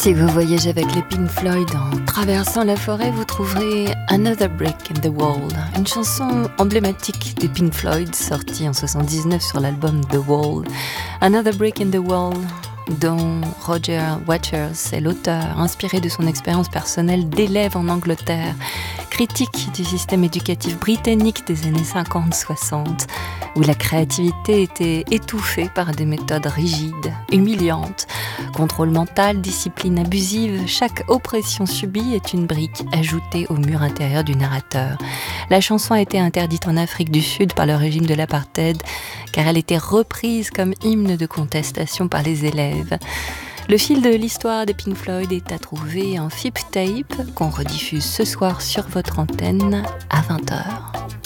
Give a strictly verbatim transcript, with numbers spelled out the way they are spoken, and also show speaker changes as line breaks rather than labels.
Si vous voyagez avec les Pink Floyd en traversant la forêt, vous trouverez Another Brick in the Wall, une chanson emblématique des Pink Floyd sortie en soixante-dix-neuf sur l'album The Wall. Another Brick in the Wall, dont Roger Waters est l'auteur, inspiré de son expérience personnelle d'élève en Angleterre, critique du système éducatif britannique des années cinquante soixante, où la créativité était étouffée par des méthodes rigides, humiliantes, contrôle mental, discipline abusive. Chaque oppression subie est une brique ajoutée au mur intérieur du narrateur. La chanson a été interdite en Afrique du Sud par le régime de l'apartheid, car elle était reprise comme hymne de contestation par les élèves. Le fil de l'histoire des Pink Floyd est à trouver en Fip Tape, qu'on rediffuse ce soir sur votre antenne à vingt heures.